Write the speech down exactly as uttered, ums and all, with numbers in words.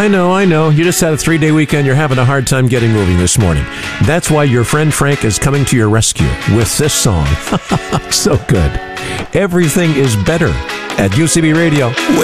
I know, I know. You just had a three-day weekend. You're having a hard time getting moving this morning. That's why your friend Frank is coming to your rescue with this song. So good. Everything is better at U C B Radio.